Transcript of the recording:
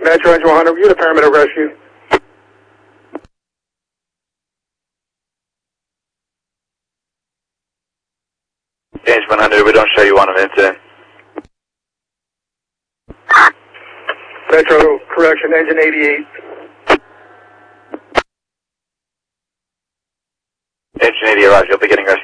Metro Engine 100, review the paramedic rescue. Engine 100, we don't show you on an incident. Metro, correction, engine 88. Engine 88, roger, you'll be getting rescue.